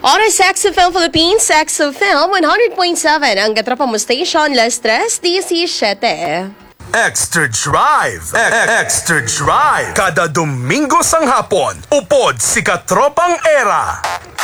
Oras Sex of Film Philippines, Sex of Film 100.7 ang katropa mo station, Las 3:17. Extra Drive! Extra Drive! Kada Domingo sang hapon, upod si Katropang Era.